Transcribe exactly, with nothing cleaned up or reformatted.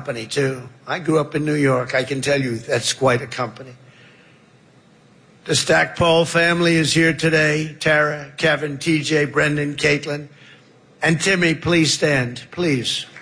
company, too. I grew up in New York. I can tell you that's quite a company. The Stackpole family is here today. Tara, Kevin, T J, Brendan, Caitlin. And Timmy, please stand, please.